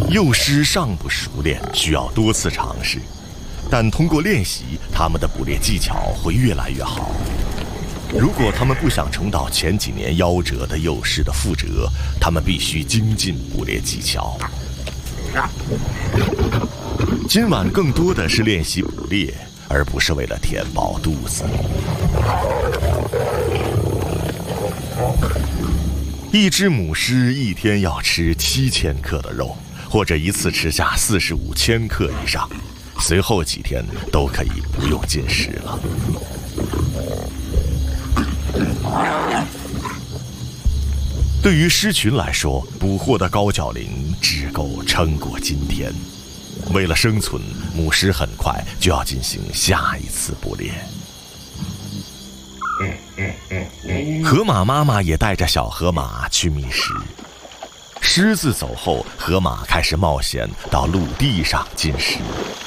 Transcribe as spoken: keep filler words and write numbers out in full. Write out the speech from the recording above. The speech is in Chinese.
幼狮尚不熟练，需要多次尝试，但通过练习，它们的捕猎技巧会越来越好。如果他们不想重蹈前几年夭折的幼狮的覆辙，他们必须精进捕猎技巧。今晚更多的是练习捕猎，而不是为了填饱肚子。一只母狮一天要吃七千克的肉，或者一次吃下四十五千克以上，随后几天都可以不用进食了。对于狮群来说，捕获的高角羚只够撑过今天。为了生存，母狮很快就要进行下一次捕猎。河马妈妈也带着小河马去觅食。狮子走后，河马开始冒险到陆地上进食。